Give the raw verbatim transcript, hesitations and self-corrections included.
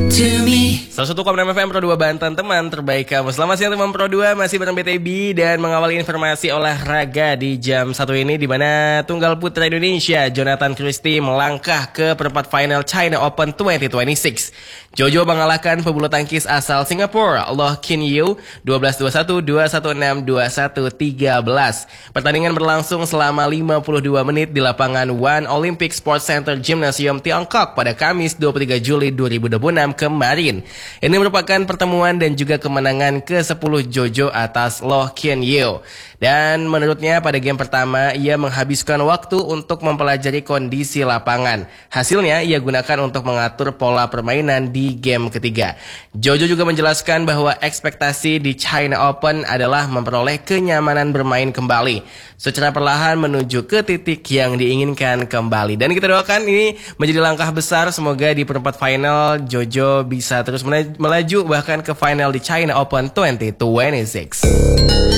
seratus satu koma enam F M Pro dua Banten, teman terbaik kamu. Selamat siang teman Pro dua, masih bareng B T B dan mengawali informasi olahraga di jam satu ini, di mana tunggal putra Indonesia Jonathan Christie melangkah ke perempat final China Open dua ribu dua puluh enam. Jojo mengalahkan pebulu tangkis asal Singapura Loh Kin Yew dua belas dua puluh satu, dua belas enam, dua belas tiga belas. Pertandingan berlangsung selama lima puluh dua menit di lapangan One Olympic Sports Center Gymnasium Tiongkok pada Kamis dua puluh tiga Juli dua ribu dua puluh enam kemarin. Ini merupakan pertemuan dan juga kemenangan ke sepuluh Jojo atas Loh Kin Yew. Dan menurutnya pada game pertama ia menghabiskan waktu untuk mempelajari kondisi lapangan. Hasilnya ia gunakan untuk mengatur pola permainan di game ketiga. Jojo juga menjelaskan bahwa ekspektasi di China Open adalah memperoleh kenyamanan bermain kembali secara perlahan menuju ke titik yang diinginkan kembali. Dan kita doakan ini menjadi langkah besar, semoga di perempat final Jojo bisa terus melaju bahkan ke final di China Open dua ribu dua puluh enam.